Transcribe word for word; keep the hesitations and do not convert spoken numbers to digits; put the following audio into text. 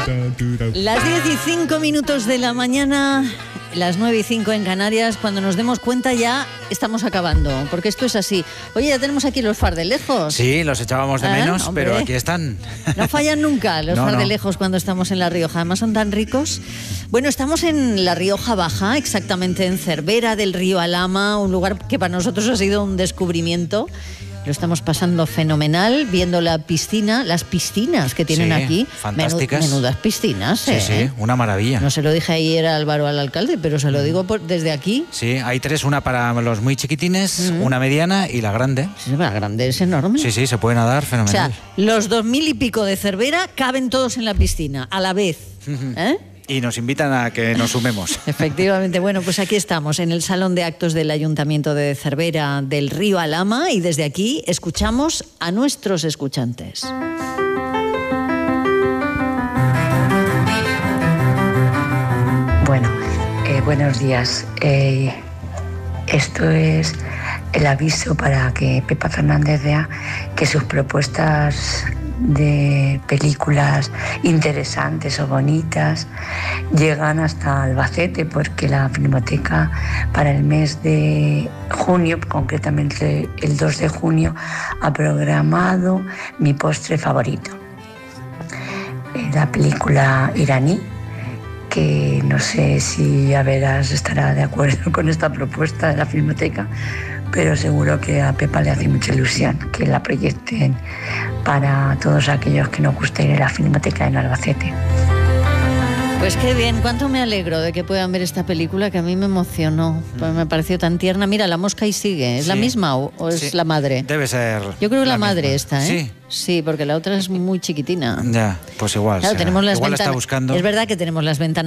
Las diez y cinco minutos de la mañana, las nueve y cinco en Canarias. Cuando nos demos cuenta ya estamos acabando, porque esto es así. Oye, ya tenemos aquí los fardelejos. Sí, los echábamos de ¿Eh? menos, Hombre. pero aquí están. No fallan nunca los No, no. fardelejos cuando estamos en La Rioja. Además son tan ricos. Bueno, estamos en La Rioja Baja, exactamente en Cervera del Río Alhama, un lugar que para nosotros ha sido un descubrimiento. Lo estamos pasando fenomenal, viendo la piscina, las piscinas que tienen Sí, aquí. fantásticas. Menu- menudas piscinas, Sí, ¿eh? sí, una maravilla. No se lo dije ayer a Álvaro, al alcalde, pero se lo digo por- desde aquí. Sí, hay tres, una para los muy chiquitines, Mm. una mediana y la grande. Sí, la grande es enorme. Sí, sí, se puede nadar O fenomenal. sea, los dos mil y pico de Cervera caben todos en la piscina, a la vez. ¿Eh? Y nos invitan a que nos sumemos. Efectivamente. Bueno, pues aquí estamos, en el Salón de Actos del Ayuntamiento de Cervera del Río Alhama, y desde aquí escuchamos a nuestros escuchantes. Bueno, eh, buenos días. Eh, esto es el aviso para que Pepa Fernández vea que sus propuestas de películas interesantes o bonitas llegan hasta Albacete, porque la Filmoteca para el mes de junio, concretamente el dos de junio, ha programado Mi postre favorito, eh, la película iraní, que no sé si a veras estará de acuerdo con esta propuesta de la Filmoteca, pero seguro que a Pepa le hace mucha ilusión que la proyecten para todos aquellos que nos guste ir a la Filmoteca en Albacete. Pues qué bien, cuánto me alegro de que puedan ver esta película, que a mí me emocionó, pues me pareció tan tierna. Mira, La mosca y sigue, ¿es Sí. la misma o, o es Sí. la madre? Debe ser. Yo creo que la, la madre misma. esta, ¿eh? Sí. Sí, porque la otra es muy chiquitina. Ya, pues igual. Claro, será. tenemos las igual está ventanas. buscando. Es verdad que tenemos las ventanas